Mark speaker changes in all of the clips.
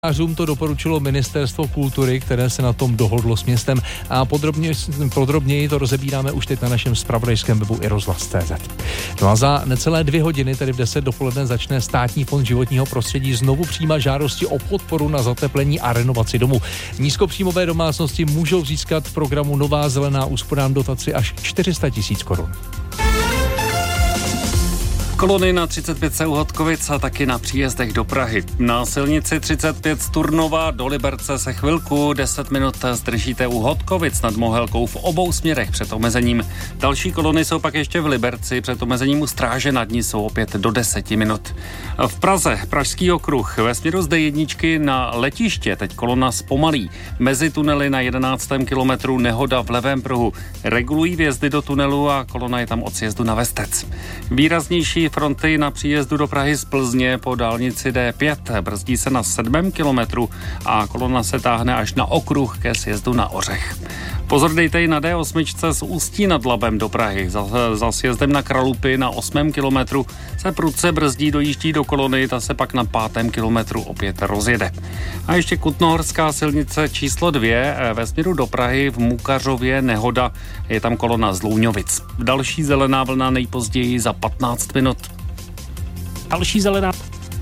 Speaker 1: To doporučilo Ministerstvo kultury, které se na tom dohodlo s městem, a podrobněji to rozebíráme už teď na našem zpravodajském webu iRozhlas.cz. No a za necelé 2 hodiny, tedy v 10 dopoledne, začne Státní fond životního prostředí znovu přijímat žádosti o podporu na zateplení a renovaci domů. Nízkopříjmové domácnosti můžou získat v programu Nová zelená úsporám dotaci až 400 000 korun.
Speaker 2: Kolony na 35 u Hodkovic a taky na příjezdech do Prahy. Na silnici 35 z Turnova do Liberce se chvilku 10 minut zdržíte u Hodkovic nad Mohelkou v obou směrech před omezením. Další kolony jsou pak ještě v Liberci, před omezením u Stráže nad ní jsou opět do 10 minut. V Praze Pražský okruh ve směru z D1 na letiště teď kolona zpomalí. Mezi tunely na 11. kilometru nehoda v levém pruhu. Regulují vjezdy do tunelu a kolona je tam od sjezdu na Vestec. Výraznější fronty na příjezdu do Prahy z Plzně po dálnici D5. Brzdí se na 7. kilometru a kolona se táhne až na okruh ke sjezdu na Ořech. Pozor dejte i na D8 z Ústí nad Labem do Prahy. Za sjezdem na Kralupy na 8. kilometru se prudce brzdí, dojíždí do kolony, ta se pak na 5. kilometru opět rozjede. A ještě Kutnohorská silnice číslo 2 ve směru do Prahy v Mukařově nehoda, je tam kolona z Louňovic. Další zelená vlna nejpozději za 15 minut.
Speaker 1: Další zelená.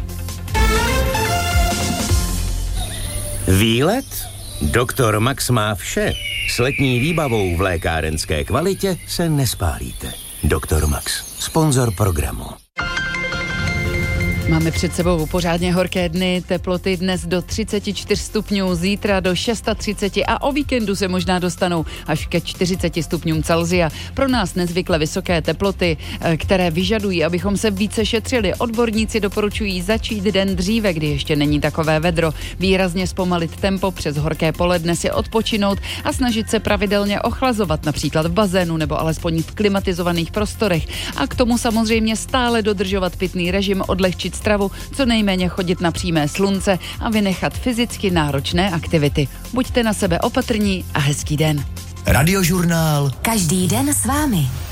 Speaker 3: Výlet? Doktor Max má vše. S letní výbavou v lékárenské kvalitě se nespálíte. Doktor Max, sponzor programu.
Speaker 4: Máme před sebou pořádně horké dny, teploty dnes do 34 stupňů, zítra do 36 a o víkendu se možná dostanou až ke 40 stupňům Celsia. Pro nás nezvykle vysoké teploty, které vyžadují, abychom se více šetřili. Odborníci doporučují začít den dříve, kdy ještě není takové vedro, výrazně zpomalit tempo přes horké poledne, si odpočinout a snažit se pravidelně ochlazovat, například v bazénu nebo alespoň v klimatizovaných prostorech. A k tomu samozřejmě stále dodržovat pitný režim, odlehčit stravu, co nejméně chodit na přímé slunce a vynechat fyzicky náročné aktivity. Buďte na sebe opatrní a hezký den.
Speaker 3: Radiožurnál.
Speaker 5: Každý den s vámi.